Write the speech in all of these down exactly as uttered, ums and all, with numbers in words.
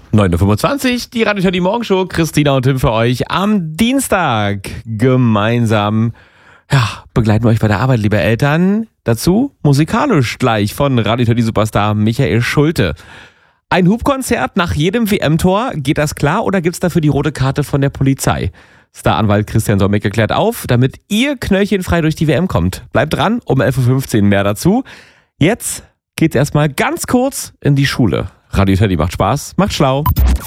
neun Uhr fünfundzwanzig, die Radio Teddy Morgenshow. Christina und Tim für euch am Dienstag gemeinsam. Ja, begleiten wir euch bei der Arbeit, liebe Eltern. Dazu musikalisch gleich von Radio Teddy Superstar Michael Schulte. Ein Hupkonzert nach jedem W M-Tor. Geht das klar oder gibt's dafür die rote Karte von der Polizei? Staranwalt Christian Solmecke klärt auf, damit ihr knöllchenfrei durch die W M kommt. Bleibt dran, um elf Uhr fünfzehn mehr dazu. Jetzt geht's erstmal ganz kurz in die Schule. Radio Teddy macht Spaß, macht schlau.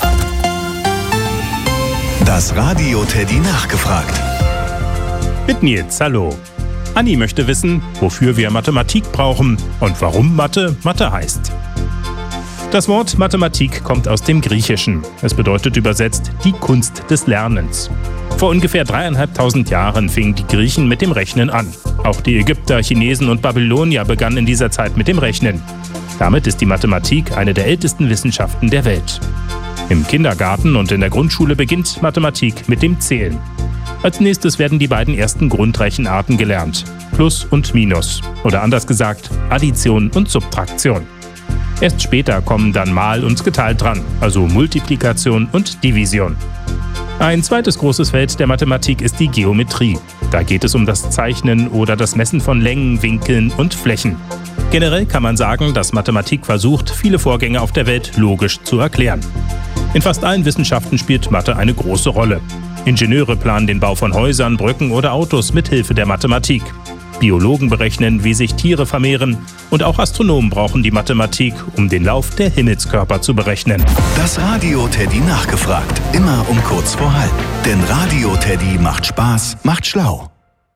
Das Radio Teddy nachgefragt. Mit Nils, hallo. Anni möchte wissen, wofür wir Mathematik brauchen und warum Mathe Mathe heißt. Das Wort Mathematik kommt aus dem Griechischen. Es bedeutet übersetzt die Kunst des Lernens. Vor ungefähr dreieinhalbtausend Jahren fingen die Griechen mit dem Rechnen an. Auch die Ägypter, Chinesen und Babylonier begannen in dieser Zeit mit dem Rechnen. Damit ist die Mathematik eine der ältesten Wissenschaften der Welt. Im Kindergarten und in der Grundschule beginnt Mathematik mit dem Zählen. Als nächstes werden die beiden ersten Grundrechenarten gelernt. Plus und Minus. Oder anders gesagt, Addition und Subtraktion. Erst später kommen dann Mal und Geteilt dran, also Multiplikation und Division. Ein zweites großes Feld der Mathematik ist die Geometrie. Da geht es um das Zeichnen oder das Messen von Längen, Winkeln und Flächen. Generell kann man sagen, dass Mathematik versucht, viele Vorgänge auf der Welt logisch zu erklären. In fast allen Wissenschaften spielt Mathe eine große Rolle. Ingenieure planen den Bau von Häusern, Brücken oder Autos mit Hilfe der Mathematik. Biologen berechnen, wie sich Tiere vermehren, und auch Astronomen brauchen die Mathematik, um den Lauf der Himmelskörper zu berechnen. Das Radio Teddy nachgefragt, immer um kurz vor halb. Denn Radio Teddy macht Spaß, macht schlau.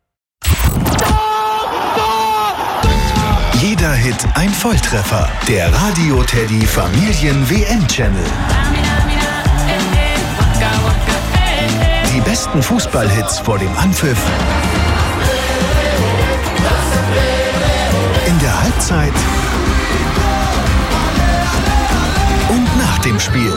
Jeder Hit ein Volltreffer. Der Radio Teddy Familien-W M-Channel. Die besten Fußballhits vor dem Anpfiff. In der Halbzeit und nach dem Spiel.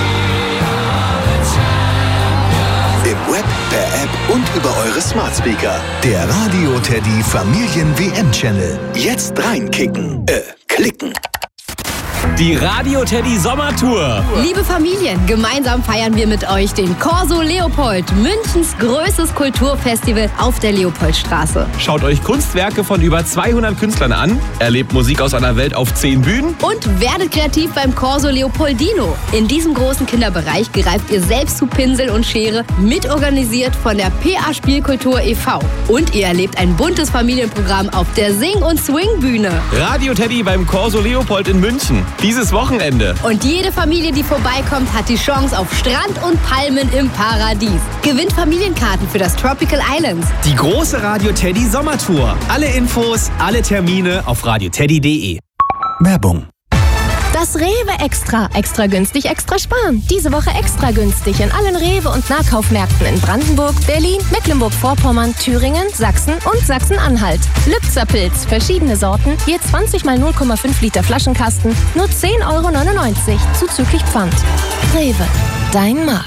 Im Web, per App und über eure Smart Speaker. Der Radio Teddy Familien-W M-Channel. Jetzt reinkicken, äh, klicken. Die Radio Teddy Sommertour. Liebe Familien, gemeinsam feiern wir mit euch den Corso Leopold, Münchens größtes Kulturfestival auf der Leopoldstraße. Schaut euch Kunstwerke von über zweihundert Künstlern an, erlebt Musik aus aller Welt auf zehn Bühnen und werdet kreativ beim Corso Leopoldino. In diesem großen Kinderbereich greift ihr selbst zu Pinsel und Schere, mitorganisiert von der P A Spielkultur e V. Und ihr erlebt ein buntes Familienprogramm auf der Sing- und Swing-Bühne. Radio Teddy beim Corso Leopold in München. Dieses Wochenende. Und jede Familie, die vorbeikommt, hat die Chance auf Strand und Palmen im Paradies. Gewinnt Familienkarten für das Tropical Islands. Die große Radio Teddy Sommertour. Alle Infos, alle Termine auf radio teddy punkt de. Werbung. Das Rewe Extra. Extra günstig, extra sparen. Diese Woche extra günstig in allen Rewe- und Nahkaufmärkten in Brandenburg, Berlin, Mecklenburg-Vorpommern, Thüringen, Sachsen und Sachsen-Anhalt. Lützerpilz, verschiedene Sorten, je zwanzig mal null Komma fünf Liter Flaschenkasten, nur zehn Euro neunundneunzig, zuzüglich Pfand. Rewe, dein Markt.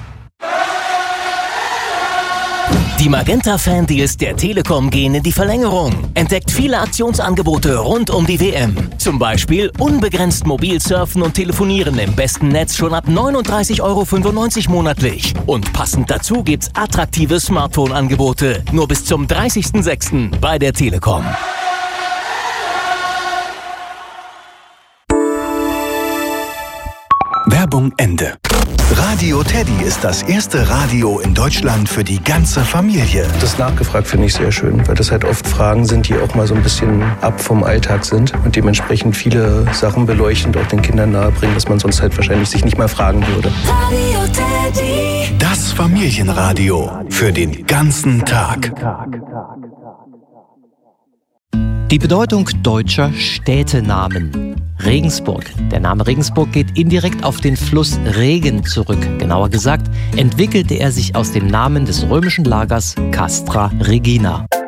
Die Magenta-Fan-Deals der Telekom gehen in die Verlängerung. Entdeckt viele Aktionsangebote rund um die W M. Zum Beispiel unbegrenzt mobil surfen und telefonieren im besten Netz schon ab neununddreißig Euro fünfundneunzig monatlich. Und passend dazu gibt's attraktive Smartphone-Angebote. Nur bis zum dreißigsten sechsten bei der Telekom. Werbung Ende. Radio Teddy ist das erste Radio in Deutschland für die ganze Familie. Das Nachgefragt finde ich sehr schön, weil das halt oft Fragen sind, die auch mal so ein bisschen ab vom Alltag sind und dementsprechend viele Sachen beleuchtend auch den Kindern nahebringen, dass man sonst halt wahrscheinlich sich nicht mal fragen würde. Radio Teddy. Das Familienradio für den ganzen Tag. Die Bedeutung deutscher Städtenamen. Regensburg. Der Name Regensburg geht indirekt auf den Fluss Regen zurück. Genauer gesagt, entwickelte er sich aus dem Namen des römischen Lagers Castra Regina.